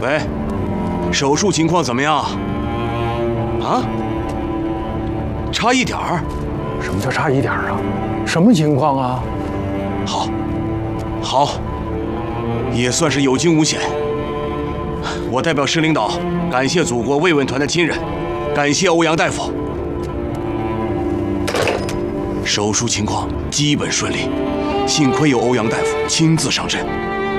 喂，手术情况怎么样？啊？差一点儿？ 什么叫差一点儿啊？什么情况啊？ 好，也算是有惊无险。我代表市领导感谢祖国慰问团的亲人，感谢欧阳大夫。手术情况基本顺利，幸亏有欧阳大夫亲自上阵。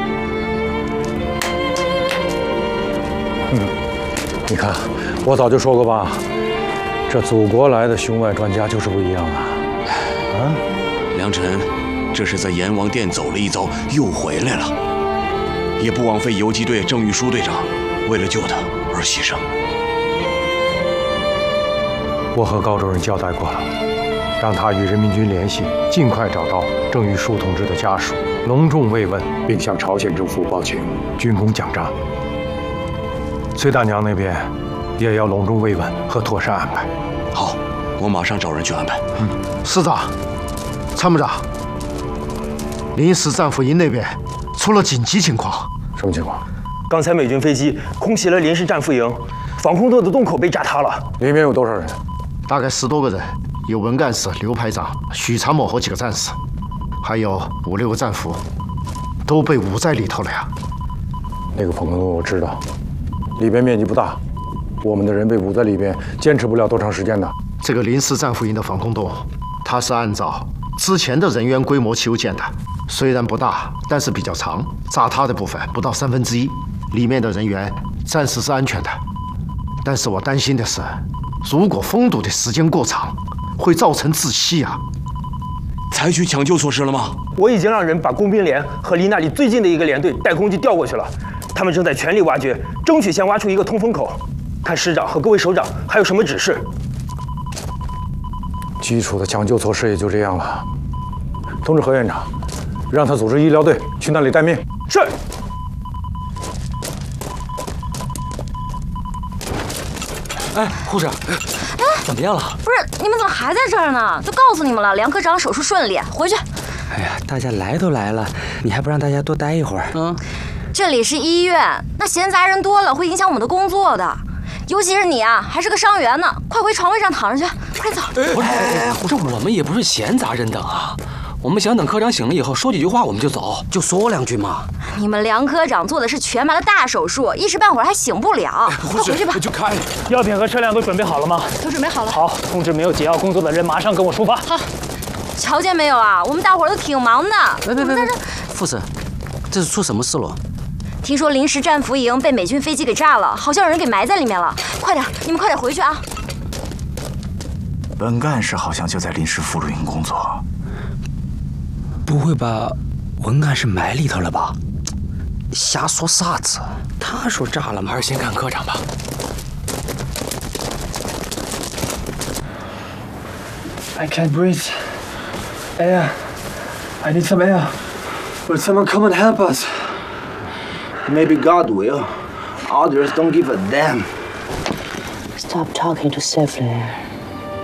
你看，我早就说过吧，这祖国来的胸外专家就是不一样啊！ 梁晨，这是在阎王殿走了一遭，又回来了，也不枉费游击队郑玉书队长为了救他而牺牲。 我和高主任交代过了，让他与人民军联系，尽快找到郑玉书同志的家属，隆重慰问，并向朝鲜政府报请军功奖章。崔大娘那边也要隆重慰问和妥善安排。 好，我马上找人去安排。 师长、参谋长，临时战俘营那边出了紧急情况。 什么情况？ 刚才美军飞机空袭了临时战俘营，防空洞的洞口被炸塌了。 里面有多少人？ 大概10多个人，有文干事刘排长、许参谋和几个战士，还有5、6个战俘，都被捂在里头了呀。 那个防空洞我知道，里边面积不大，我们的人被捂在里边，坚持不了多长时间的。 这个临时战俘营的防空洞，它是按照之前的人员规模修建的，虽然不大，但是比较长，炸塌的部分不到1/3，里面的人员暂时是安全的。但是我担心的是，如果封堵的时间过长，会造成窒息啊！ 采取抢救措施了吗？ 我已经让人把工兵连和离那里最近的一个连队带空机调过去了，他们正在全力挖掘，争取先挖出一个通风口。看师长和各位首长还有什么指示？ 基础的抢救措施也就这样了。通知何院长，让他组织医疗队去那里待命。 是。 哎，护士，怎么样了？ 不是，你们怎么还在这儿呢？都告诉你们了，梁科长手术顺利，回去。 哎呀，大家来都来了，你还不让大家多待一会儿？ 这里是医院，那闲杂人多了会影响我们的工作的。尤其是你啊，还是个伤员呢，快回床位上躺着去，快走！ 不是，护士，我们也不是闲杂人等啊。我们想等科长醒了以后说几句话我们就走，就说2句嘛。 你们梁科长做的是全麻的大手术，一时半会儿还醒不了。快回去吧。 就开。 药品和车辆都准备好了吗？ 都准备好了。 好，通知没有解药工作的人马上跟我出发。 好，瞧见没有啊？我们大伙儿都挺忙的。 别，护士，这是出什么事了？ 听说临时战俘营被美军飞机给炸了，好像有人给埋在里面了。快点，你们快点回去啊！ 本干事好像就在临时俘虏营工作。 不会把文干事埋里头了吧？瞎说啥子？他说炸了吗？还是先看科长吧。 I can't breathe. Air. I need some air. Will someone come and help us? Maybe God will. Others don't give a damn. Stop talking to Stifler.